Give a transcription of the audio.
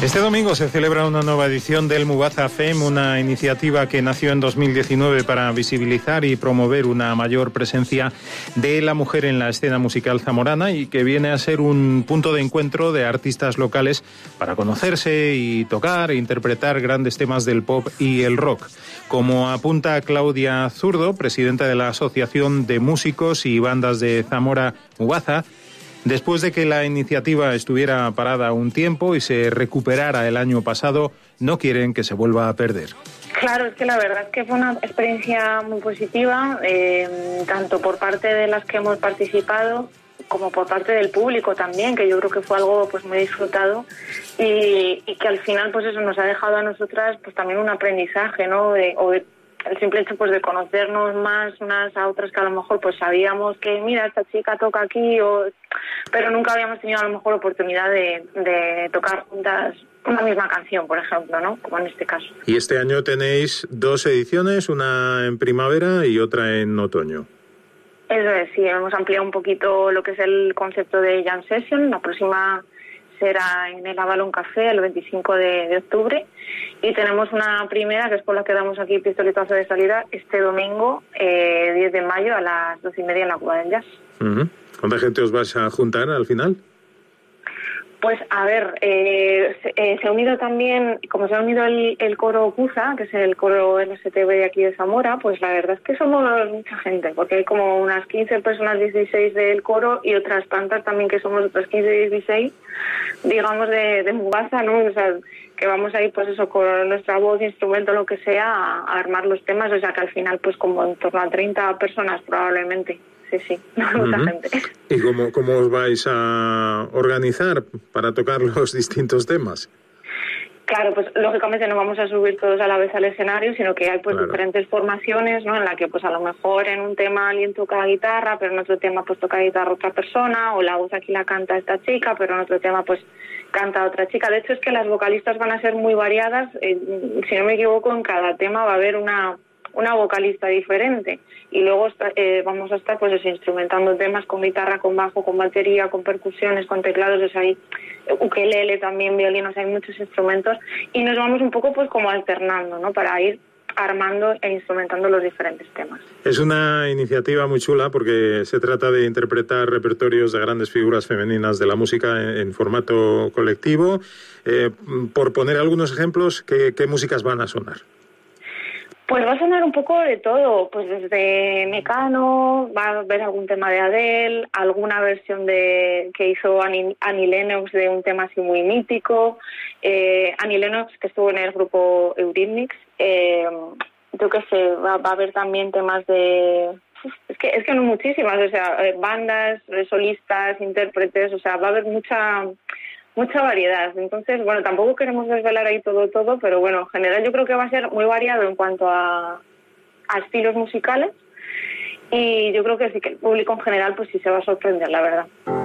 Este domingo se celebra una nueva edición del Mubaza FEM, una iniciativa que nació en 2019 para visibilizar y promover una mayor presencia de la mujer en la escena musical zamorana y que viene a ser un punto de encuentro de artistas locales para conocerse y tocar e interpretar grandes temas del pop y el rock. Como apunta Claudia Zurdo, presidenta de la Asociación de Músicos y Bandas de Zamora Mubaza, después de que la iniciativa estuviera parada un tiempo y se recuperara el año pasado, no quieren que se vuelva a perder. Claro, es que la verdad es que fue una experiencia muy positiva, tanto por parte de las que hemos participado como por parte del público también, que yo creo que fue algo pues muy disfrutado y que al final pues eso nos ha dejado a nosotras pues también un aprendizaje, ¿no? El simple hecho pues de conocernos más unas a otras, que a lo mejor pues sabíamos que mira, esta chica toca aquí, pero nunca habíamos tenido a lo mejor oportunidad de tocar juntas una misma canción, por ejemplo, ¿no? Como en este caso. Y este año tenéis 2 ediciones, una en primavera y otra en otoño. Eso es, sí, hemos ampliado un poquito lo que es el concepto de Jam Session. La próxima será en el Avalon Café el 25 de octubre y tenemos una primera que es por la que damos aquí pistoletazo de salida este domingo 10 de mayo a las 12:30 en la Cuba del Jazz. Uh-huh. ¿Cuánta gente os vais a juntar al final? Pues a ver, se ha unido también, como se ha unido el coro Cuza, que es el coro LSTB de aquí de Zamora, pues la verdad es que somos mucha gente, porque hay como unas 15 personas, 16 del coro y otras tantas también que somos otras 15, 16, digamos de Mubaza, ¿no? O sea, que vamos a ir pues eso con nuestra voz, instrumento, lo que sea, a armar los temas, o sea que al final pues como en torno a 30 personas probablemente. Sí, mucha gente. ¿Y cómo os vais a organizar para tocar los distintos temas? Claro, pues lógicamente no vamos a subir todos a la vez al escenario, sino que hay pues diferentes formaciones, ¿no? En la que pues a lo mejor en un tema alguien toca guitarra, pero en otro tema pues toca guitarra otra persona, o la voz aquí la canta esta chica, pero en otro tema pues canta otra chica. De hecho es que las vocalistas van a ser muy variadas, si no me equivoco en cada tema va a haber una vocalista diferente y luego vamos a estar pues instrumentando temas con guitarra, con bajo, con batería, con percusiones, con teclados, o sea, hay ukelele también, violinos, hay muchos instrumentos y nos vamos un poco pues como alternando, ¿no? Para ir armando e instrumentando los diferentes temas. Es una iniciativa muy chula porque se trata de interpretar repertorios de grandes figuras femeninas de la música en formato colectivo. Por poner algunos ejemplos, ¿qué músicas van a sonar? Pues va a sonar un poco de todo, pues desde Mecano, va a haber algún tema de Adele, alguna versión que hizo Annie Lennox de un tema así muy mítico, Annie Lennox que estuvo en el grupo Eurythmics, yo qué sé, va a haber también temas de... Es que no muchísimas, o sea, bandas, solistas, intérpretes, o sea, va a haber mucha variedad. Entonces, bueno, tampoco queremos desvelar ahí todo, pero bueno, en general yo creo que va a ser muy variado en cuanto a estilos musicales y yo creo que sí que el público en general pues sí se va a sorprender, la verdad.